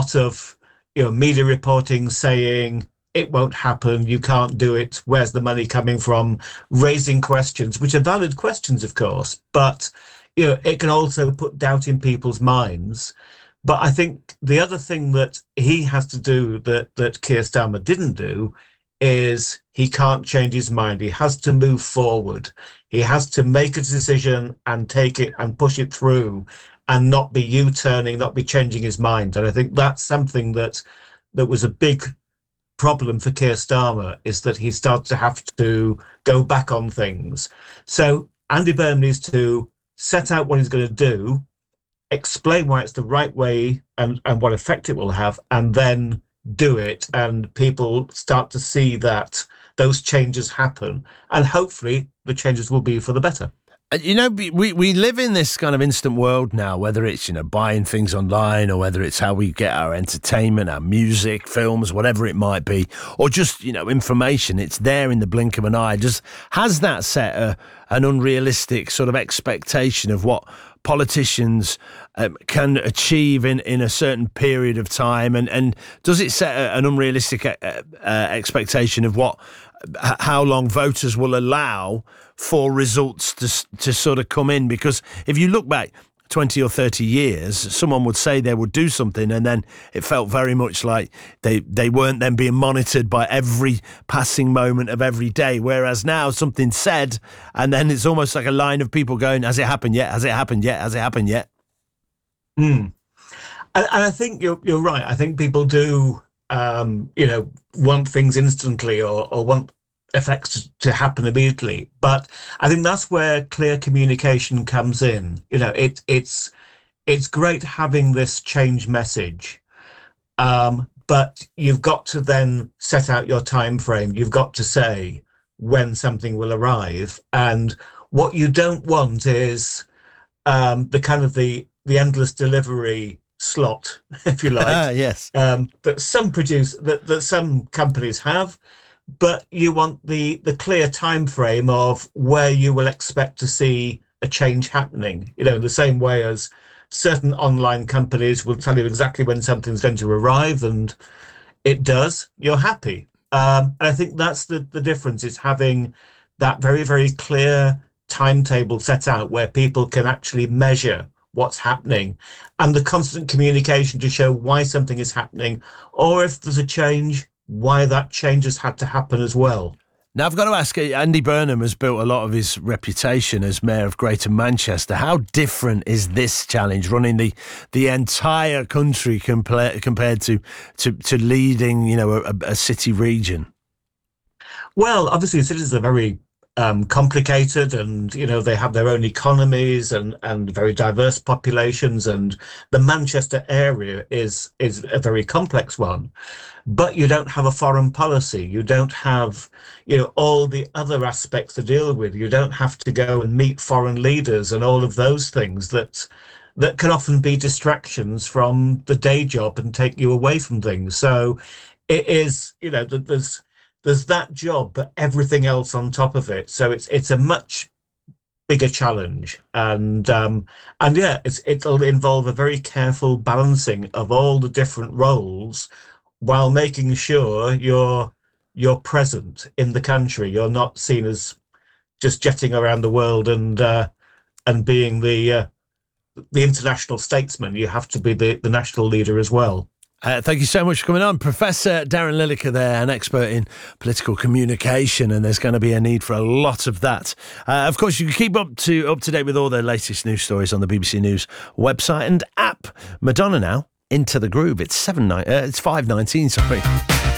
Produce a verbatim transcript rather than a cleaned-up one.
lot of, you know, media reporting saying it won't happen, you can't do it, where's the money coming from, raising questions, which are valid questions, of course, but, you know, it can also put doubt in people's minds. But I think the other thing that he has to do that, that Keir Starmer didn't do is he can't change his mind. He has to move forward. He has to make a decision and take it and push it through and not be U-turning, not be changing his mind. And I think that's something that that was a big problem for Keir Starmer, is that he started to have to go back on things. So Andy Burnham needs to set out what he's going to do, explain why it's the right way and, and what effect it will have, and then do it. And people start to see that those changes happen. And hopefully the changes will be for the better. You know, we, we live in this kind of instant world now, whether it's, you know, buying things online or whether it's how we get our entertainment, our music, films, whatever it might be, or just, you know, information. It's there in the blink of an eye. Just has that set a, an unrealistic sort of expectation of what politicians um, can achieve in, in a certain period of time? And, and does it set a, an unrealistic uh, uh, expectation of what, how long voters will allow for results to to sort of come in? Because if you look back twenty or thirty years, someone would say they would do something and then it felt very much like they, they weren't then being monitored by every passing moment of every day. Whereas now something's said and then it's almost like a line of people going, has it happened yet? Has it happened yet? Has it happened yet? Mm. And, and I think you're, you're right. I think people do, um, you know, want things instantly or, or want effects to happen immediately. But I think that's where clear communication comes in. You know, it, it's it's great having this change message, um, but you've got to then set out your time frame. You've got to say when something will arrive. And what you don't want is um, the kind of the, the endless delivery slot, if you like. Ah, yes. Um, that some produce that, that some companies have. But you want the the clear time frame of where you will expect to see a change happening. You know, the same way as certain online companies will tell you exactly when something's going to arrive, and it does. You're happy. Um, and I think that's the the difference, is having that very, very clear timetable set out where people can actually measure what's happening, and the constant communication to show why something is happening, or if there's a change, why that change has had to happen as well. Now, I've got to ask, Andy Burnham has built a lot of his reputation as Mayor of Greater Manchester. How different is this challenge, running the the entire country compla- compared to, to to leading, you know, a, a city region? Well, obviously, cities are very um, complicated, and you know they have their own economies and and very diverse populations, and the Manchester area is is a very complex one. But you don't have a foreign policy. You don't have, you know, all the other aspects to deal with. You don't have to go and meet foreign leaders and all of those things that that can often be distractions from the day job and take you away from things. So it is, you know, there's there's that job, but everything else on top of it. So it's it's a much bigger challenge, and um, and yeah, it's it'll involve a very careful balancing of all the different roles, while making sure you're you're present in the country. You're not seen as just jetting around the world and uh, and being the uh, the international statesman. You have to be the, the national leader as well. Uh, thank you so much for coming on. Professor Darren Lilliker there, an expert in political communication, and there's going to be a need for a lot of that. Uh, of course, you can keep up to up to date with all the latest news stories on the B B C News website and app. Madonna now, Into the Groove. It's seven nine. Uh, it's five nineteen. Sorry.